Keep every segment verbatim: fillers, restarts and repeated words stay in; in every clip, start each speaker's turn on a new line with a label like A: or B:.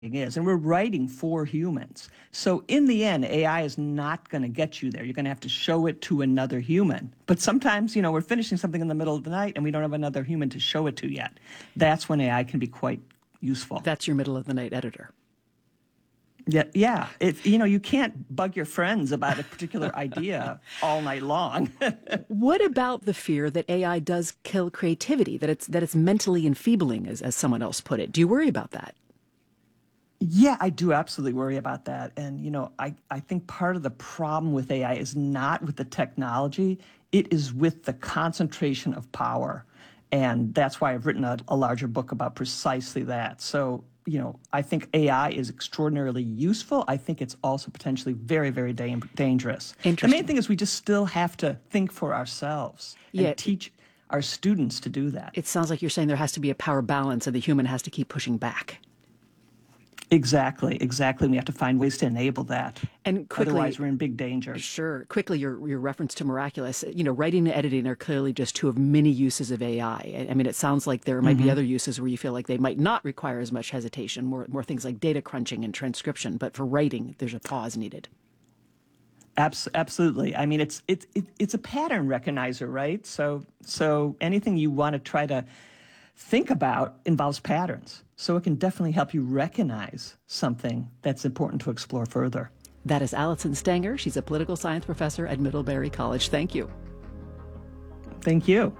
A: is, and we're writing for humans. So in the end, A I is not going to get you there. You're going to have to show it to another human. But sometimes, you know, we're finishing something in the middle of the night and we don't have another human to show it to yet. That's when A I can be quite useful.
B: That's your middle of the night editor.
A: Yeah, yeah. It, you know, you can't bug your friends about a particular idea all night long.
B: What about the fear that A I does kill creativity, that it's that it's mentally enfeebling, as, as someone else put it? Do you worry about that?
A: Yeah, I do absolutely worry about that. And, you know, I, I think part of the problem with A I is not with the technology. It is with the concentration of power. And that's why I've written a, a larger book about precisely that. So, you know, I think A I is extraordinarily useful. I think it's also potentially very, very da- dangerous. The main thing is we just still have to think for ourselves and
B: yeah.
A: teach our students to do that.
B: It sounds like you're saying there has to be a power balance and the human has to keep pushing back.
A: Exactly, exactly. We have to find ways to enable that.
B: And quickly,
A: otherwise, we're in big danger.
B: Sure. Quickly, your your reference to Miraculous. You know, writing and editing are clearly just two of many uses of A I. I mean, it sounds like there might mm-hmm. be other uses where you feel like they might not require as much hesitation, more more things like data crunching and transcription. But for writing, there's a pause needed.
A: Abs- absolutely. I mean, it's it's it, it's a pattern recognizer, right? So so anything you want to try to think about involves patterns. So it can definitely help you recognize something that's important to explore further.
B: That is Allison Stenger. She's a political science professor at Middlebury College. Thank you.
A: Thank you.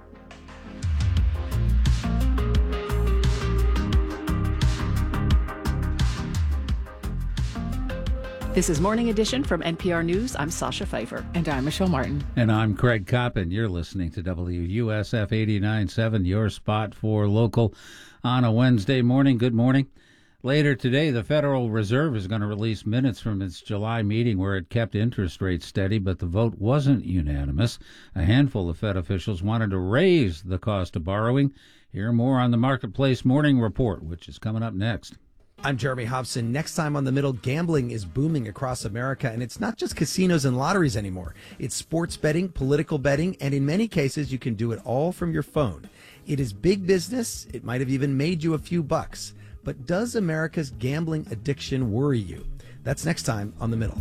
B: This is Morning Edition from N P R News. I'm Sasha Pfeiffer.
C: And I'm Michelle Martin.
D: And I'm Craig Coppin. You're listening to W U S F eighty-nine point seven, your spot for local on a Wednesday morning. Good morning. Later today, the Federal Reserve is going to release minutes from its July meeting where it kept interest rates steady, but the vote wasn't unanimous. A handful of Fed officials wanted to raise the cost of borrowing. Hear more on the Marketplace Morning Report, which is coming up next.
E: I'm Jeremy Hobson. Next time on The Middle, gambling is booming across America, and it's not just casinos and lotteries anymore. It's sports betting, political betting, and in many cases, you can do it all from your phone. It is big business. It might have even made you a few bucks. But does America's gambling addiction worry you? That's next time on The Middle.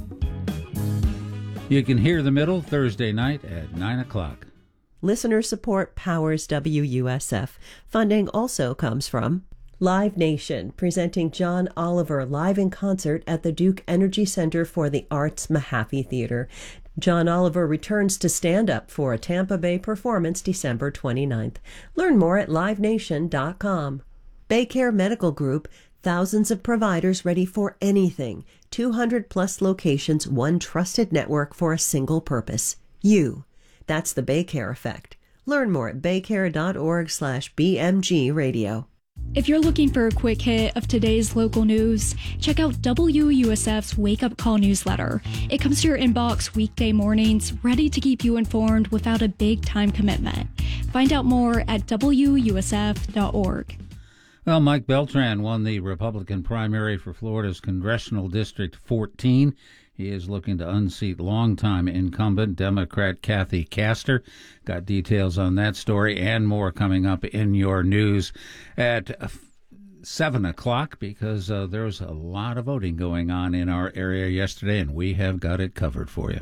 D: You can hear The Middle Thursday night at nine o'clock.
F: Listener support powers W U S F. Funding also comes from Live Nation, presenting John Oliver live in concert at the Duke Energy Center for the Arts Mahaffey Theater. John Oliver returns to stand-up for a Tampa Bay performance December twenty-ninth. Learn more at live nation dot com. Baycare Medical Group, thousands of providers ready for anything. two hundred plus locations, one trusted network for a single purpose. You. That's the Baycare effect. Learn more at baycare.org slash BMG radio.
G: If you're looking for a quick hit of today's local news, check out W U S F's Wake Up Call newsletter. It comes to your inbox weekday mornings, ready to keep you informed without a big time commitment. Find out more at W U S F dot org.
D: Well, Mike Beltran won the Republican primary for Florida's Congressional District fourteen. He is looking to unseat longtime incumbent Democrat Kathy Castor. Got details on that story and more coming up in your news at seven o'clock because uh, there was a lot of voting going on in our area yesterday, and we have got it covered for you.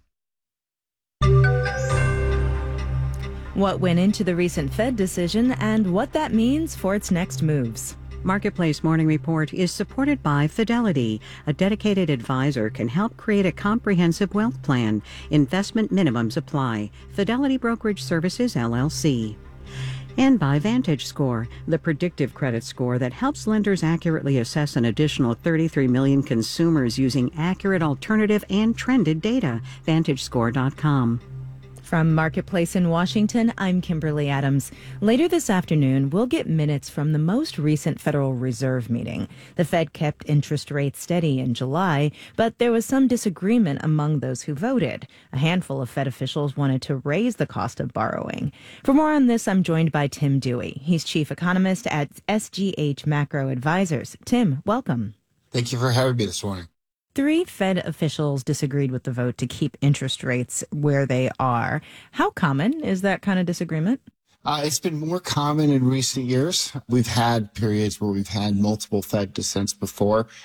H: What went into the recent Fed decision and what that means for its next moves.
I: Marketplace Morning Report is supported by Fidelity. A dedicated advisor can help create a comprehensive wealth plan. Investment minimums apply. Fidelity Brokerage Services, L L C. And by VantageScore, the predictive credit score that helps lenders accurately assess an additional thirty-three million consumers using accurate alternative and trended data. Vantage Score dot com.
H: From Marketplace in Washington, I'm Kimberly Adams. Later this afternoon, we'll get minutes from the most recent Federal Reserve meeting. The Fed kept interest rates steady in July, but there was some disagreement among those who voted. A handful of Fed officials wanted to raise the cost of borrowing. For more on this, I'm joined by Tim Dewey. He's chief economist at S G H Macro Advisors. Tim, welcome.
J: Thank you for having me this morning.
H: Three Fed officials disagreed with the vote to keep interest rates where they are. How common is that kind of disagreement?
J: Uh, it's been more common in recent years. We've had periods where we've had multiple Fed dissents before.